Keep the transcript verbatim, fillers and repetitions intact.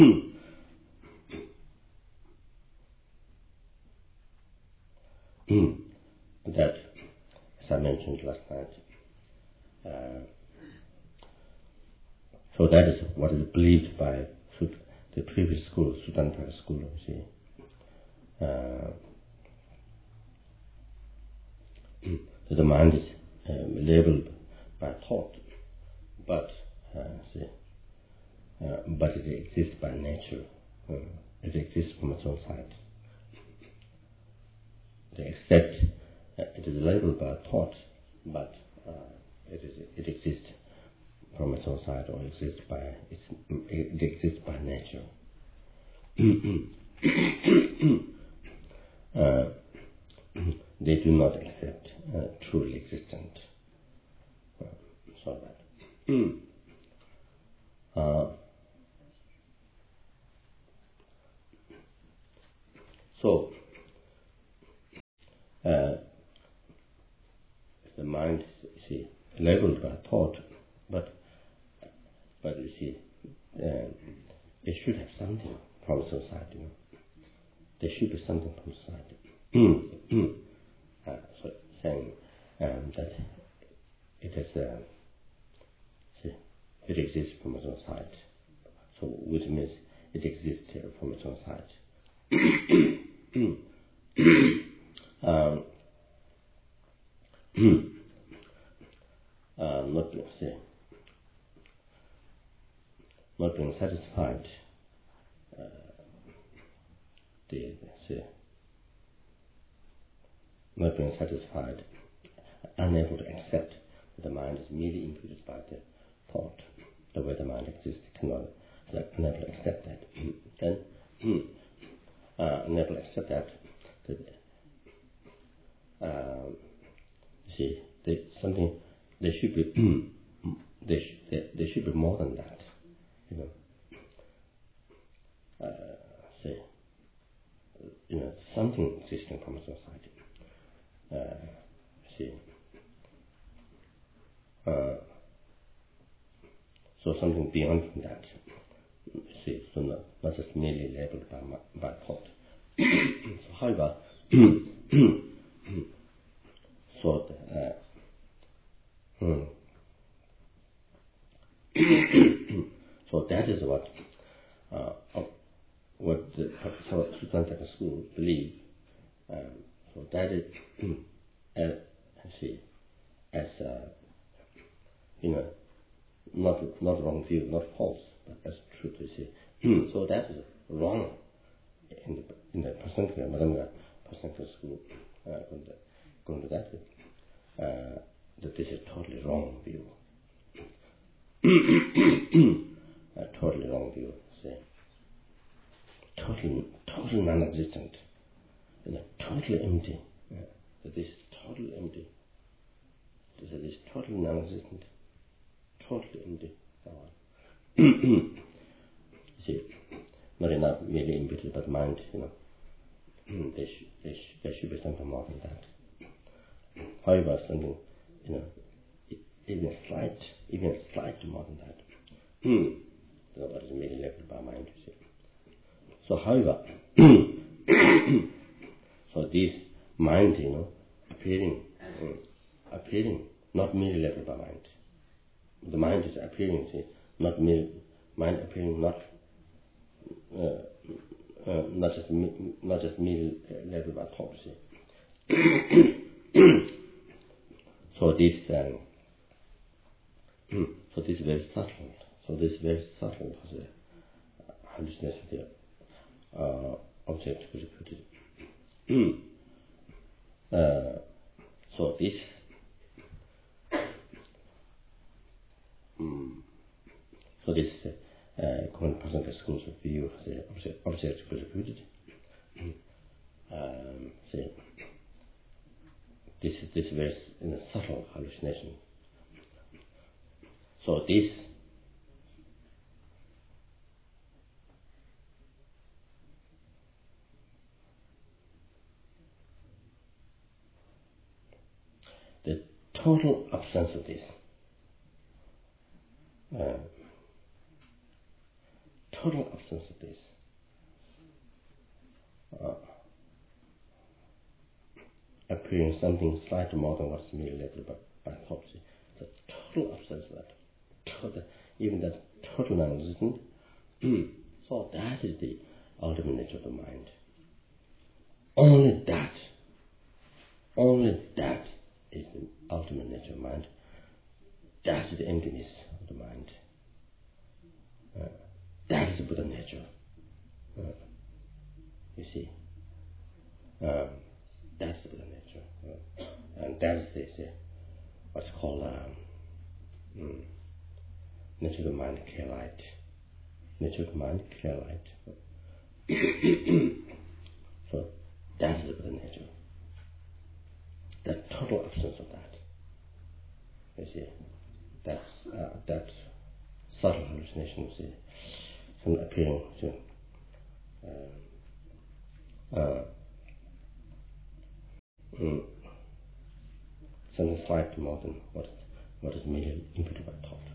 that, as I mentioned last night, uh, so that is what is believed by the previous school, Sutantaka school, you see. Uh, that the mind is um, labeled by thought, but uh, see, uh, but it exists by nature. Uh, it exists from its own side. Except uh, it is labeled by thought, but uh, it is it exists from its own side, or exists by its, it exists by nature. uh, they do not accept uh, truly existent. Uh, so that. uh, so uh, the mind is see, labeled by thought, but but you see, uh, it should have something from society. You know? There should be something from society. uh, so saying um, that it is, uh, see, it exists from its own side. So, which means it exists uh, from its own side. um, uh, not say, not being satisfied. Uh, the say, not being satisfied, unable to accept that the mind is merely imputed by the thought, the way the mind exists, cannot, like, unable to accept that. Then, uh, unable to accept that, that uh, see, there, something, there should be, there, sh- there, there should be more than that, you know. Uh, say, you know, something existing from a society. Uh, see, uh, so something beyond from that. See, so not, not just merely labeled by by thought. So, however, so uh, hmm. so that is what uh, what the Sutantaka school believe. Um, so that is, uh, see, as uh, you know, not not wrong view, not false, but as true to see. So that is wrong in the in the Prasanka Madanga Prasanka school. Uh, going to that, uh, that this is totally wrong view. A totally wrong view. Say, totally, totally non-existent. You know, totally empty. Yeah. That this is totally empty. That this is totally non-existent. Totally empty. See, not enough merely imputed, but mind, you know. there, should, there, should, there should be something more than that. However, something, you know, even slight, even slight more than that. Hmm. So what is merely labeled by mind, you see. So, however, so this mind, you know, appearing, um, appearing, not merely labeled by mind. The mind is appearing, see, not merely, mind appearing not, uh, uh, not just not just merely labeled by thought, see. So this, um, so this is very subtle. So this is very subtle for the hallucination of the uh, object executed. uh, so this, um, so this uh, common Prasanka school's view of the object, object executed. um, see, this this is very in a subtle hallucination. So this the total absence of this, uh, total absence of this. Uh, appearing something slightly more than what's mediated by, by thought. The total absence of that. Total, even that total non-existent. So that is the ultimate nature of the mind. Only that, only that is the ultimate nature of mind. That is the emptiness of the mind. Uh, that is the Buddha nature. Uh, you see, um, that's the Buddha nature, uh, and that is this uh, what's called um, mm, nature of the mind, clear light. Nature of the mind, clear light. So that is the Buddha nature. The total absence of that. You see, that's uh, that subtle hallucination. You see, some appearing to. Uh, uh, mm, something slightly more than what what is merely input by thought.